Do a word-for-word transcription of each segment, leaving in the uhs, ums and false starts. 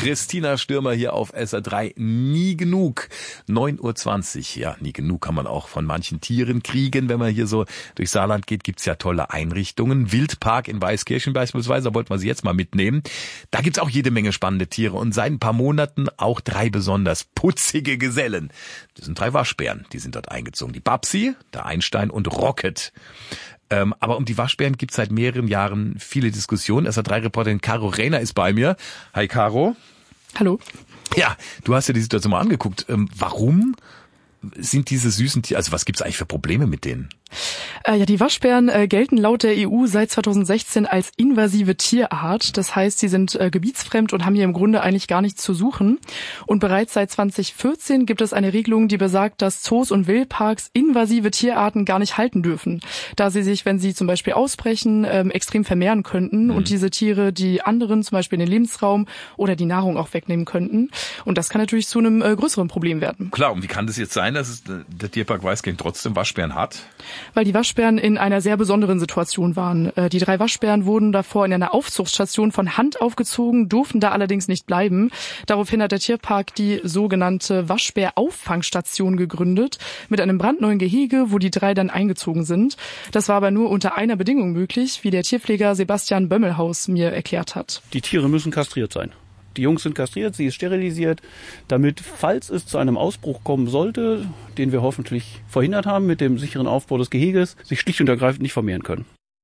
Christina Stürmer hier auf S R drei. Nie genug. neun Uhr zwanzig. Ja, nie genug kann man auch von manchen Tieren kriegen. Wenn man hier so durch Saarland geht, gibt's ja tolle Einrichtungen. Wildpark in Weißkirchen beispielsweise, da wollten wir sie jetzt mal mitnehmen. Da gibt's auch jede Menge spannende Tiere und seit ein paar Monaten auch drei besonders putzige Gesellen. Das sind drei Waschbären, die sind dort eingezogen. Die Babsi, der Einstein und Rocket. Ähm, aber um die Waschbären gibt es seit mehreren Jahren viele Diskussionen. S R drei Reporterin Caro Rehner ist bei mir. Hi Caro. Hallo. Ja, du hast dir die Situation mal angeguckt. Ähm, warum sind diese süßen Tiere, also was gibt's eigentlich für Probleme mit denen? Äh, ja, die Waschbären äh, gelten laut der E U seit zweitausendsechzehn als invasive Tierart. Das heißt, sie sind äh, gebietsfremd und haben hier im Grunde eigentlich gar nichts zu suchen. Und bereits seit zweitausendvierzehn gibt es eine Regelung, die besagt, dass Zoos und Wildparks invasive Tierarten gar nicht halten dürfen, da sie sich, wenn sie zum Beispiel ausbrechen, ähm, extrem vermehren könnten mhm. und diese Tiere die anderen zum Beispiel den Lebensraum oder die Nahrung auch wegnehmen könnten. Und das kann natürlich zu einem äh, größeren Problem werden. Klar, und wie kann das jetzt sein, dass es, der Tierpark Weißkirchen trotzdem Waschbären hat? Weil die Waschbären in einer sehr besonderen Situation waren. Die drei Waschbären wurden davor in einer Aufzuchtstation von Hand aufgezogen, durften da allerdings nicht bleiben. Daraufhin hat der Tierpark die sogenannte Waschbärauffangstation gegründet, mit einem brandneuen Gehege, wo die drei dann eingezogen sind. Das war aber nur unter einer Bedingung möglich, wie der Tierpfleger Sebastian Bömmelhaus mir erklärt hat. Die Tiere müssen kastriert sein. Die Jungs sind kastriert, sie ist sterilisiert, damit, falls es zu einem Ausbruch kommen sollte, den wir hoffentlich verhindert haben mit dem sicheren Aufbau des Geheges, sich schlicht und ergreifend nicht vermehren können.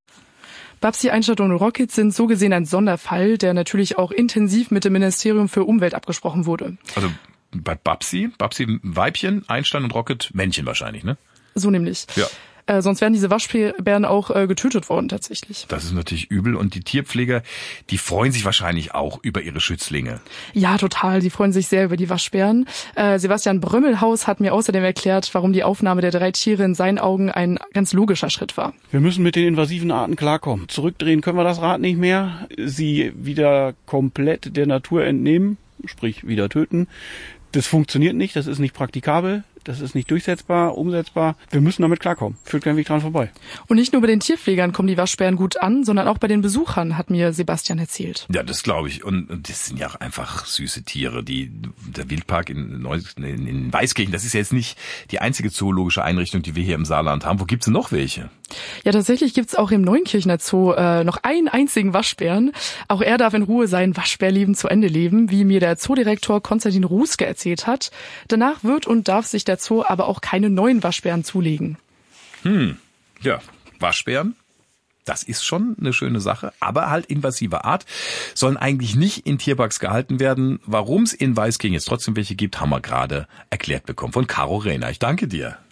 Babsi, Einstein und Rocket sind so gesehen ein Sonderfall, der natürlich auch intensiv mit dem Ministerium für Umwelt abgesprochen wurde. Also bei Babsi, Babsi Weibchen, Einstein und Rocket Männchen wahrscheinlich, ne? So nämlich. Ja. Äh, sonst wären diese Waschbären auch äh, getötet worden tatsächlich. Das ist natürlich übel und die Tierpfleger, die freuen sich wahrscheinlich auch über ihre Schützlinge. Ja, total. Die freuen sich sehr über die Waschbären. Äh, Sebastian Brömmelhaus hat mir außerdem erklärt, warum die Aufnahme der drei Tiere in seinen Augen ein ganz logischer Schritt war. Wir müssen mit den invasiven Arten klarkommen. Zurückdrehen können wir das Rad nicht mehr. Sie wieder komplett der Natur entnehmen, sprich wieder töten. Das funktioniert nicht, das ist nicht praktikabel. Das ist nicht durchsetzbar, umsetzbar. Wir müssen damit klarkommen. Führt kein Weg dran vorbei. Und nicht nur bei den Tierpflegern kommen die Waschbären gut an, sondern auch bei den Besuchern, hat mir Sebastian erzählt. Ja, das glaube ich. Und, und das sind ja auch einfach süße Tiere. Die, der Wildpark in, Neu, in, in Weißkirchen, das ist ja jetzt nicht die einzige zoologische Einrichtung, die wir hier im Saarland haben. Wo gibt's denn noch welche? Ja, tatsächlich gibt's auch im Neunkirchener Zoo äh, noch einen einzigen Waschbären. Auch er darf in Ruhe sein Waschbärleben zu Ende leben, wie mir der Zoodirektor Konstantin Ruske erzählt hat. Danach wird und darf sich der Zoo aber auch keine neuen Waschbären zulegen. Hm, ja, Waschbären, das ist schon eine schöne Sache, aber halt invasive Art, sollen eigentlich nicht in Tierparks gehalten werden. Warum es in Weißkirchen jetzt trotzdem welche gibt, haben wir gerade erklärt bekommen von Caro Rehner. Ich danke dir.